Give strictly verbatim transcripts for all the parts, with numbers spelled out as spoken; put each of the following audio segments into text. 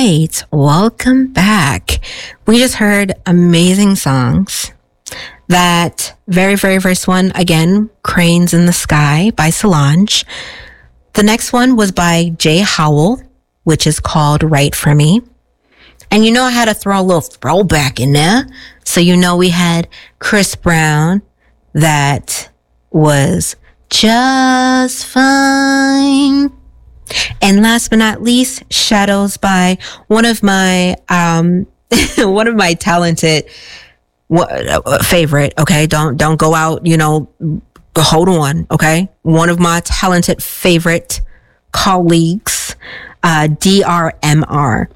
right, welcome back. We just heard amazing songs. That very, very first one, again, Cranes in the Sky by Solange. The next one was by Jay Howell, which is called Right For Me. And you know I had to throw a little throwback in there. So you know we had Chris Brown, that was Just Fine. And last but not least, Shadows by one of my, um, one of my talented uh, favorite. Okay. Don't, don't go out, you know, hold on. Okay. One of my talented favorite colleagues, uh, D R M R.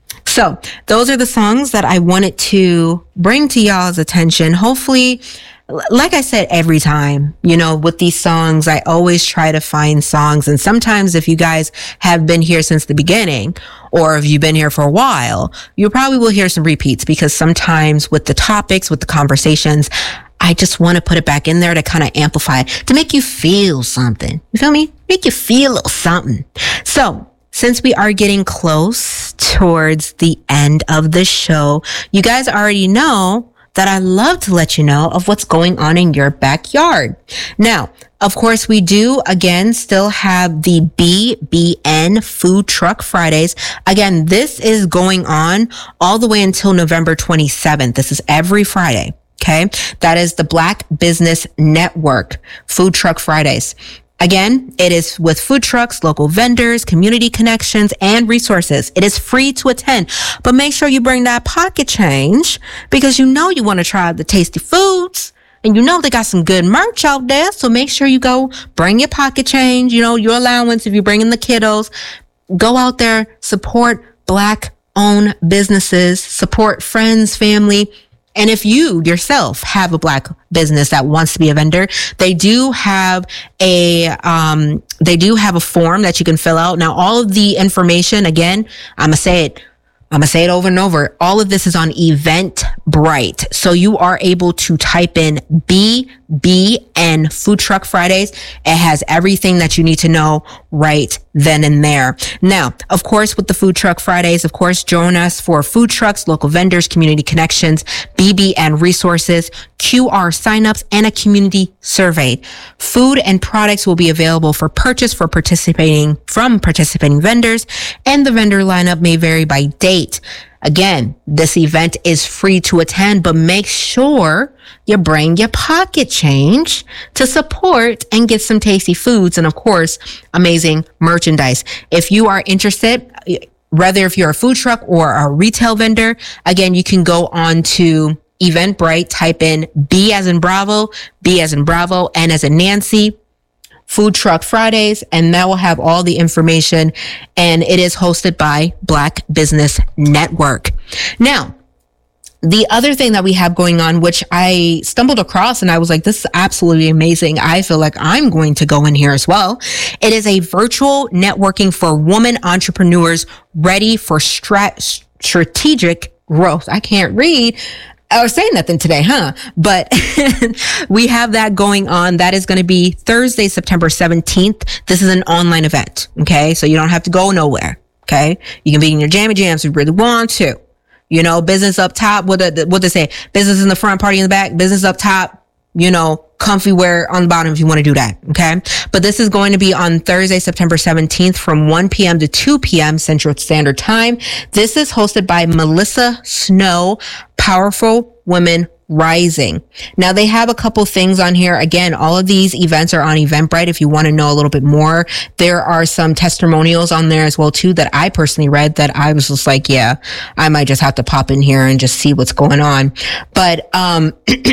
So those are the songs that I wanted to bring to y'all's attention. Hopefully, like I said, every time, you know, with these songs, I always try to find songs. And sometimes if you guys have been here since the beginning, or if you've been here for a while, you probably will hear some repeats, because sometimes with the topics, with the conversations, I just want to put it back in there to kind of amplify it, to make you feel something. You feel me? Make you feel a little something. So since we are getting close towards the end of the show, you guys already know that I love to let you know of what's going on in your backyard. Now, of course, we do, again, still have the B B N Food Truck Fridays. Again, this is going on all the way until November twenty-seventh. This is every Friday. Okay. That is the Black Business Network Food Truck Fridays. Again, it is with food trucks, local vendors, community connections, and resources. It is free to attend, but make sure you bring that pocket change, because you know you want to try the tasty foods, and you know they got some good merch out there. So make sure you go bring your pocket change, you know, your allowance if you're bringing the kiddos. Go out there, support Black owned businesses, support friends, family. And if you yourself have a Black business that wants to be a vendor, they do have a, um, they do have a form that you can fill out. Now, all of the information, again, I'm going to say it, I'm going to say it over and over. All of this is on Eventbrite. So you are able to type in B B N Food Truck Fridays. It has everything that you need to know right then and there. Now, of course, with the Food Truck Fridays, of course, join us for food trucks, local vendors, community connections, B B N resources, Q R signups, and a community survey. Food and products will be available for purchase for participating from participating vendors, and the vendor lineup may vary by date. Again, this event is free to attend, but make sure you bring your pocket change to support and get some tasty foods and, of course, amazing merchandise. If you are interested, whether if you're a food truck or a retail vendor, again, you can go on to Eventbrite, type in B as in Bravo, B as in Bravo, N as in Nancy, Food Truck Fridays, and that will have all the information. And it is hosted by Black Business Network. Now, the other thing that we have going on, which I stumbled across and I was like, this is absolutely amazing. I feel like I'm going to go in here as well. It is a virtual networking for women entrepreneurs ready for strat- strategic growth. I can't read. I was saying nothing today, huh? But we have that going on. That is going to be Thursday, September seventeenth. This is an online event. Okay. So you don't have to go nowhere. Okay. You can be in your jammy jams if you really want to. You know, business up top. What the, what they say? Business in the front, party in the back. Business up top. You know, comfy wear on the bottom if you want to do that. Okay. But this is going to be on Thursday, September seventeenth from one p.m. to two p.m. Central Standard Time. This is hosted by Melissa Snow, Powerful Women Rising. Now they have a couple things on here. Again, all of these events are on Eventbrite. If you want to know a little bit more, there are some testimonials on there as well too that I personally read that I was just like, yeah, I might just have to pop in here and just see what's going on. But, um,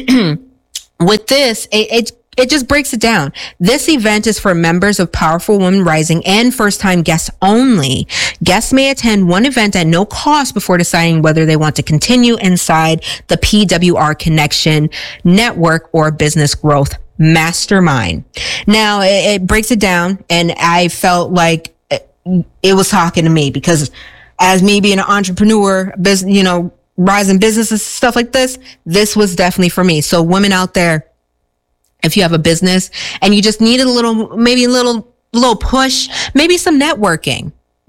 with this, it, it it just breaks it down. This event is for members of Powerful Women Rising and first-time guests only. Guests may attend one event at no cost before deciding whether they want to continue inside the P W R Connection Network or Business Growth Mastermind. Now, it, it breaks it down, and I felt like it, it was talking to me, because as me being an entrepreneur, business, you know, rising businesses, stuff like this, this was definitely for me. So women out there, if you have a business and you just need a little, maybe a little, little push, maybe some networking,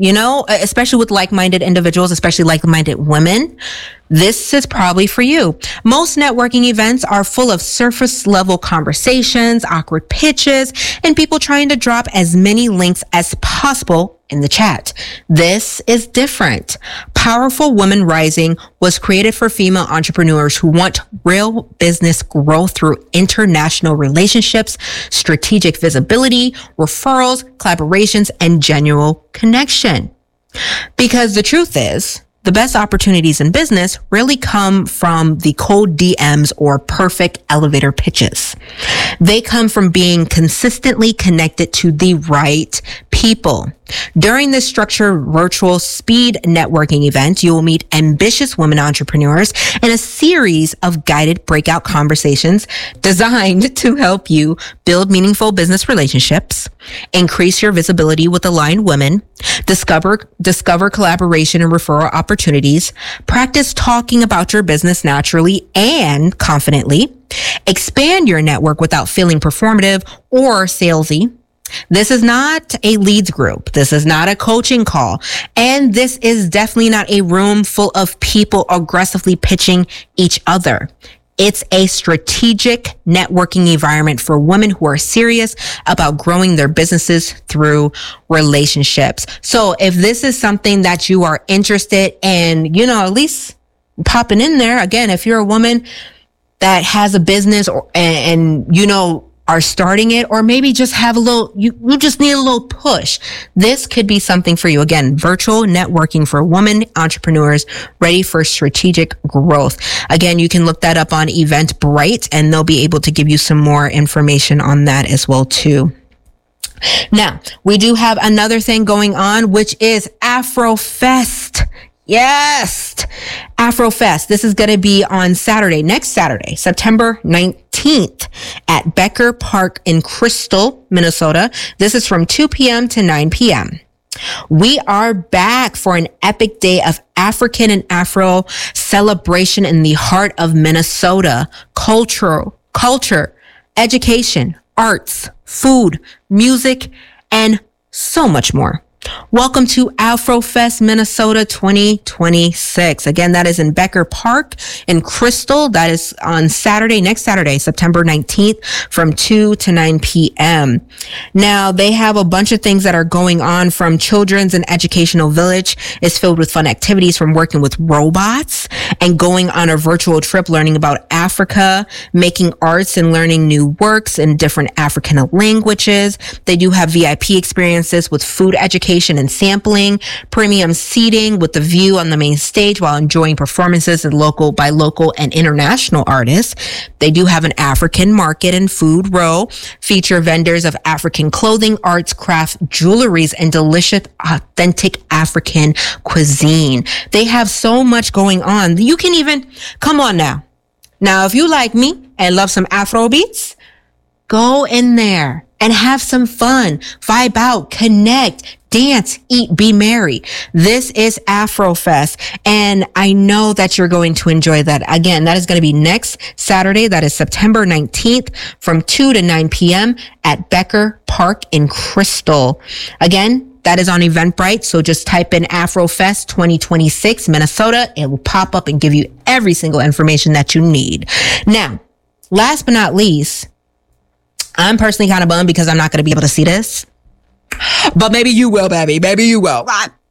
you know, especially with like-minded individuals, especially like-minded women, this is probably for you. Most networking events are full of surface level conversations, awkward pitches, and people trying to drop as many links as possible in the chat. This is different. Powerful Women Rising was created for female entrepreneurs who want real business growth through international relationships, strategic visibility, referrals, collaborations, and genuine connection. Because the truth is, the best opportunities in business really come from the cold D Ms or perfect elevator pitches. They come from being consistently connected to the right people. During this structured virtual speed networking event, you will meet ambitious women entrepreneurs in a series of guided breakout conversations designed to help you build meaningful business relationships, increase your visibility with aligned women, discover, discover collaboration and referral opportunities, practice talking about your business naturally and confidently, expand your network without feeling performative or salesy. This is not a leads group. This is not a coaching call. And this is definitely not a room full of people aggressively pitching each other. It's a strategic networking environment for women who are serious about growing their businesses through relationships. So if this is something that you are interested in, you know, at least popping in there, again, if you're a woman that has a business or, and, and you know, are starting it, or maybe just have a little, you, you just need a little push. This could be something for you. Again, virtual networking for women entrepreneurs ready for strategic growth. Again, you can look that up on Eventbrite and they'll be able to give you some more information on that as well too. Now, we do have another thing going on, which is Afrofest. Yes, Afrofest. This is going to be on Saturday, next Saturday, September nineteenth at Becker Park in Crystal, Minnesota. This is from two p.m. to nine p.m. We are back for an epic day of African and Afro celebration in the heart of Minnesota. Cultural, culture, education, arts, food, music, and so much more. Welcome to Afrofest Minnesota twenty twenty-six. Again, that is in Becker Park in Crystal. That is on Saturday, next Saturday, September nineteenth from two to nine p.m. Now, they have a bunch of things that are going on. From Children's and Educational Village is filled with fun activities, from working with robots and going on a virtual trip, learning about Africa, making arts and learning new works in different African languages. They do have V I P experiences with food education and sampling, premium seating with the view on the main stage while enjoying performances and local by local and international artists. They do have an African market and food row, feature vendors of African clothing, arts, craft, jewelries, and delicious, authentic African cuisine. They have so much going on. You can even, come on now. Now, if you like me and love some Afro beats, go in there and have some fun, vibe out, connect, dance, eat, be merry. This is Afrofest, and I know that you're going to enjoy that. Again, that is going to be next Saturday. That is September nineteenth from two to nine p.m. at Becker Park in Crystal. Again, that is on Eventbrite, so just type in Afrofest twenty twenty-six Minnesota. It will pop up and give you every single information that you need. Now, last but not least, I'm personally kind of bummed because I'm not going to be able to see this. But maybe you will, baby. Maybe you will.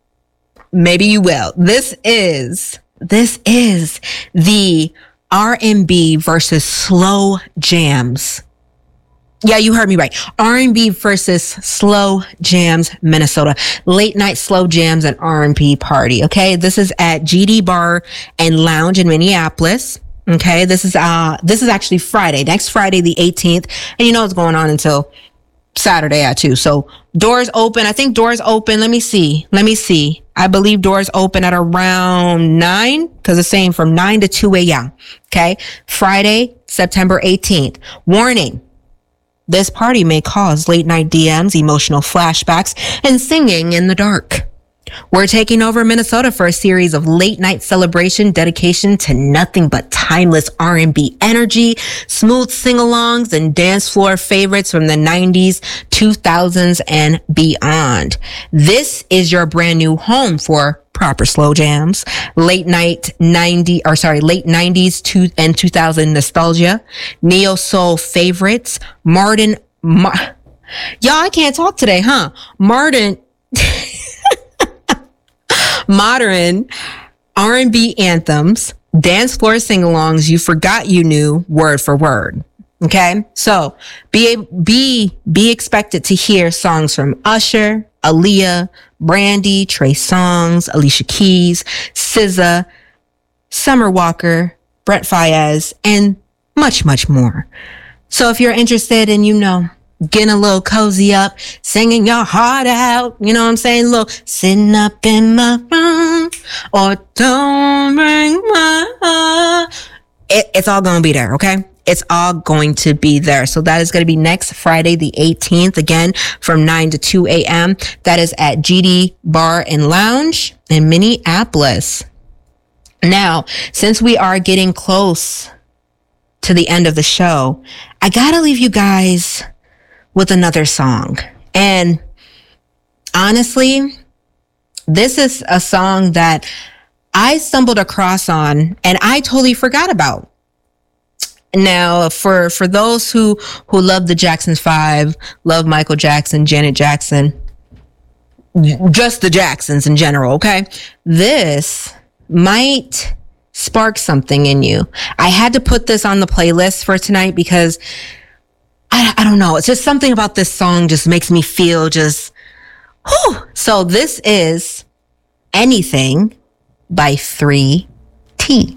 Maybe you will. This is, this is the R and B versus slow jams. Yeah, you heard me right. R and B versus slow jams, Minnesota. Late night slow jams and R and B party. Okay. This is at G D Bar and Lounge in Minneapolis. Okay. This is, uh, this is actually Friday, next Friday, the eighteenth. And you know what's going on until Saturday at two. So doors open. I think doors open. Let me see. Let me see. I believe doors open at around nine because it's saying from nine to two a.m. Okay. Friday, September eighteenth. Warning. This party may cause late night D Ms, emotional flashbacks, and singing in the dark. We're taking over Minnesota for a series of late night celebration dedication to nothing but timeless R and B energy, smooth sing-alongs, and dance floor favorites from the nineties, two thousands, and beyond. This is your brand new home for proper slow jams, late night ninety or sorry, late nineties two and two thousand nostalgia, neo soul favorites, Martin, Ma- y'all, I can't talk today, huh? Martin. Modern R and B anthems, dance floor sing-alongs you forgot you knew word for word. Okay, so be be be expected to hear songs from Usher, Aaliyah, Brandy, Trey Songz, Alicia Keys, S Z A, Summer Walker, Brent Faiyaz, and much much more. So if you're interested and you know, getting a little cozy up, singing your heart out, you know what I'm saying? A little sitting up in my room, or don't break my heart. It, it's all going to be there, okay? It's all going to be there. So that is going to be next Friday, the eighteenth, again, from nine to two a.m. That is at G D Bar and Lounge in Minneapolis. Now, since we are getting close to the end of the show, I got to leave you guys with another song. And honestly, this is a song that I stumbled across on and I totally forgot about. Now, for, for those who, who love the Jackson Five, love Michael Jackson, Janet Jackson, just the Jacksons in general, okay? This might spark something in you. I had to put this on the playlist for tonight because I, I don't know. It's just something about this song just makes me feel just, whew. So this is Anything by three T.